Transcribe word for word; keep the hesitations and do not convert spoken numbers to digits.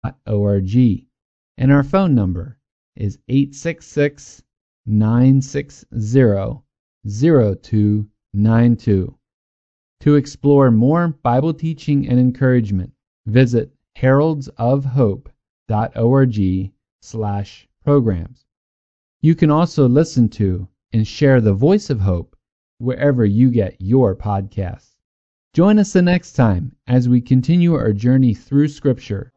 org, and our phone number is eight six six, nine six zero, zero two nine two. To explore more Bible teaching and encouragement, visit heraldsofhope.org slash programs. You can also listen to and share the voice of hope wherever you get your podcasts. Join us the next time as we continue our journey through Scripture